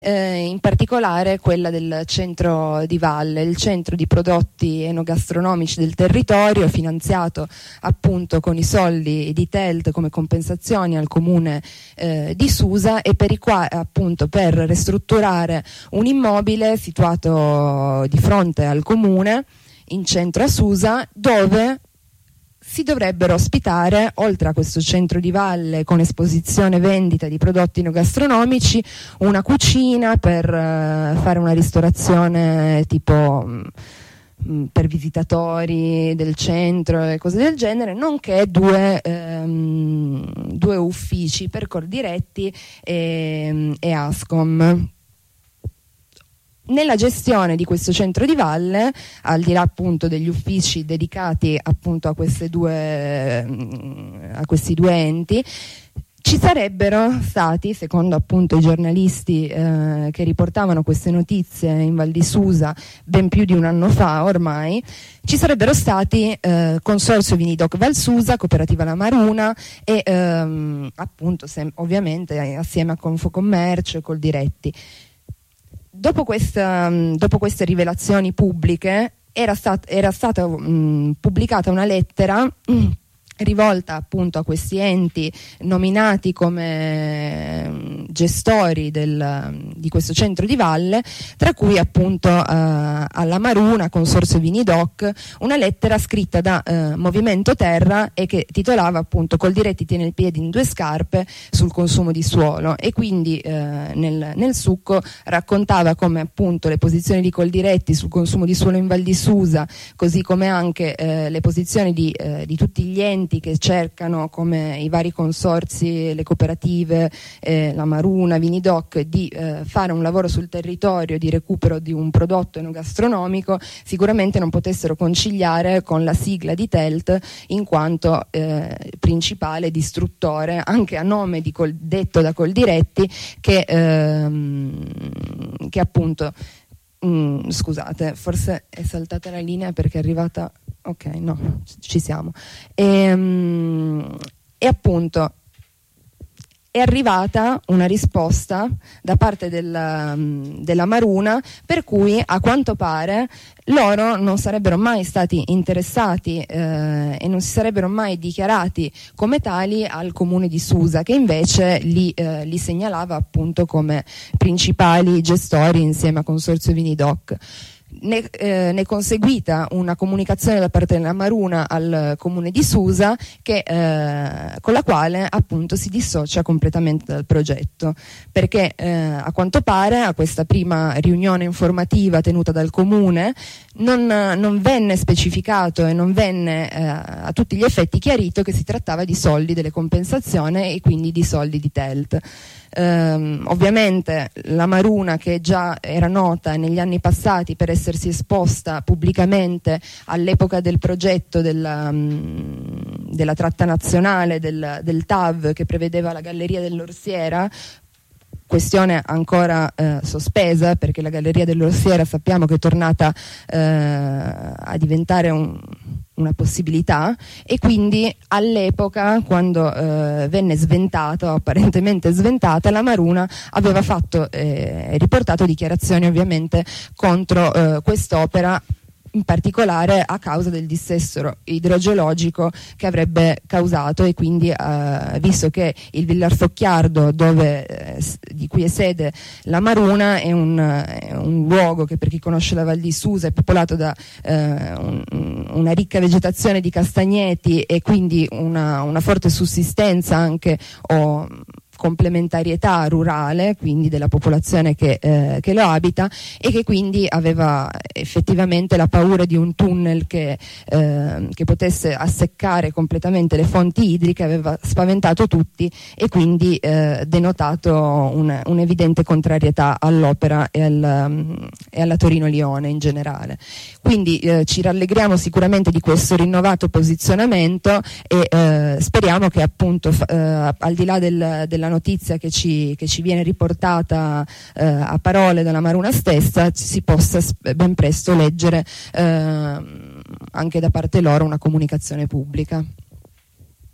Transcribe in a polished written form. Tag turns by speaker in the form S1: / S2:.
S1: in particolare quella del centro di valle, il centro di prodotti enogastronomici del territorio, finanziato appunto con i soldi di TELT come compensazioni al comune di Susa, e per appunto per ristrutturare un immobile situato di fronte al comune in centro a Susa, dove si dovrebbero ospitare, oltre a questo centro di valle con esposizione e vendita di prodotti enogastronomici, una cucina per fare una ristorazione tipo per visitatori del centro e cose del genere, nonché due uffici per Coldiretti e Ascom. Nella gestione di questo centro di valle, al di là appunto degli uffici dedicati appunto a questi due enti, ci sarebbero stati, secondo appunto i giornalisti che riportavano queste notizie in Val di Susa ben più di un anno fa ormai, ci sarebbero stati Consorzio Vinidoc Val Susa, Cooperativa La Maruna e appunto ovviamente assieme a Confocommercio e Coldiretti. Dopo queste rivelazioni pubbliche era stata pubblicata una lettera rivolta appunto a questi enti nominati come gestori di questo centro di valle, tra cui appunto alla Maruna, Consorzio Vinidoc, una lettera scritta da Movimento Terra e che titolava appunto Coldiretti tiene il piede in due scarpe sul consumo di suolo, e quindi nel succo raccontava come appunto le posizioni di Coldiretti sul consumo di suolo in Val di Susa, così come anche le posizioni di tutti gli enti che cercano, come i vari consorzi, le cooperative, la Maruna, Vinidoc, di fare un lavoro sul territorio di recupero di un prodotto enogastronomico, sicuramente non potessero conciliare con la sigla di TELT in quanto principale distruttore, anche a nome detto da Coldiretti, che appunto scusate, forse è saltata la linea perché è arrivata. Ok, no, ci siamo. E appunto è arrivata una risposta da parte della Maruna, per cui a quanto pare loro non sarebbero mai stati interessati e non si sarebbero mai dichiarati come tali al comune di Susa, che invece li segnalava appunto come principali gestori insieme a Consorzio Vinidoc. Ne è conseguita una comunicazione da parte della Maruna al comune di Susa con la quale appunto si dissocia completamente dal progetto, perché a quanto pare a questa prima riunione informativa tenuta dal comune non venne specificato e non venne a tutti gli effetti chiarito che si trattava di soldi delle compensazioni e quindi di soldi di TELT. Ovviamente la Maruna, che già era nota negli anni passati per essersi esposta pubblicamente all'epoca del progetto della tratta nazionale del TAV, che prevedeva la galleria dell'Orsiera, questione ancora sospesa, perché la galleria dell'Orsiera sappiamo che è tornata a diventare una possibilità, e quindi all'epoca, quando venne sventata, o apparentemente sventata, la Maruna aveva fatto riportato dichiarazioni ovviamente contro quest'opera, in particolare a causa del dissesto idrogeologico che avrebbe causato, e quindi visto che il Villar Focchiardo, di cui è sede la Maruna, è un luogo che, per chi conosce la Val di Susa, è popolato da una ricca vegetazione di castagneti e quindi una forte sussistenza anche complementarietà rurale, quindi della popolazione che lo abita, e che quindi aveva effettivamente la paura di un tunnel che potesse asseccare completamente le fonti idriche, aveva spaventato tutti e quindi denotato un'evidente contrarietà all'opera e alla Torino-Lione in generale. Quindi ci rallegriamo sicuramente di questo rinnovato posizionamento e speriamo che appunto al di là della notizia che ci viene riportata a parole dalla Maruna stessa, si possa ben presto leggere anche da parte loro una comunicazione pubblica.